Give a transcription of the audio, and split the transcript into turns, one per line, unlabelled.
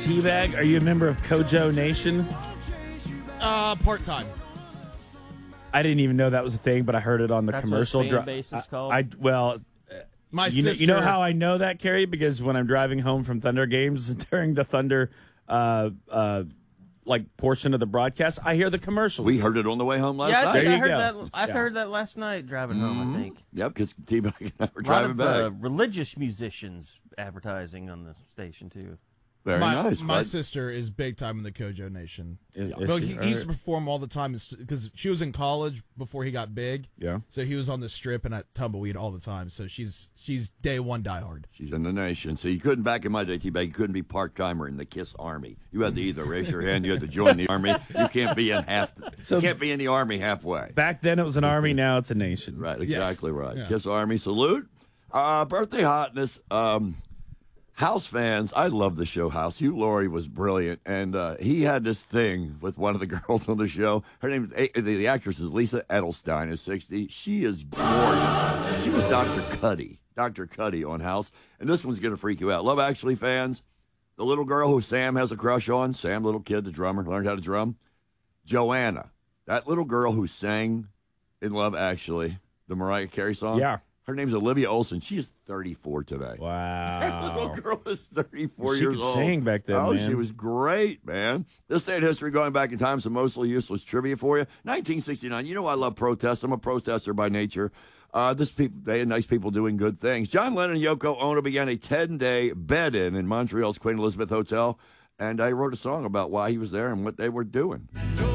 Teabag, are you a member of Kojo Nation?
Part-time.
I didn't even know that was a thing, but I heard it on the
That's
commercial.
what his fan base is called?
My
you
sister,
know how I know that, Carrie? Because when I'm driving home from Thunder games during the Thunder portion of the broadcast, I hear the commercials.
We heard it on the way home last
Yeah, I
night.
think
There
I
you
heard
go.
that. I heard that last night driving home. I think
Yep, because T-Bag and I were
a lot
driving
of
back.
religious musicians advertising on the station too.
Very nice.
My
bud.
sister is big time in the Kojo Nation.
Is
Well,
she?
he used to perform all the time because she was in college before he got big.
Yeah.
So he was on the Strip and at Tumbleweed all the time. So she's day one diehard.
She's in the nation. So you couldn't, back in my day, T-Bag, you couldn't be part-timer in the KISS Army. You had to either raise your hand, you had to join the Army. You can't be in you can't be in the Army halfway.
Back then it was an army, now it's a nation.
Right, exactly right.
Yeah.
KISS Army, salute. Birthday hotness. House fans, I love the show House. Hugh Laurie was brilliant, and he had this thing with one of the girls on the show. Her name, the actress is Lisa Edelstein, is 60. She is glorious. She was Dr. Cuddy on House, and this one's going to freak you out. Love Actually fans, the little girl who Sam has a crush on, Sam, little kid, the drummer, learned how to drum, Joanna, that little girl who sang in Love Actually, the Mariah Carey song.
Yeah.
Her name's Olivia Olson. She is 34 today.
Wow.
That little girl is 34
She
years
could
old.
sing back then,
Oh,
man.
she was great, man. This day in history, going back in time, some mostly useless trivia for you. 1969. You know I love protests. I'm a protester by nature. They had nice people doing good things. John Lennon and Yoko Ono began a 10-day bed-in Montreal's Queen Elizabeth Hotel, and I wrote a song about why he was there and what they were doing.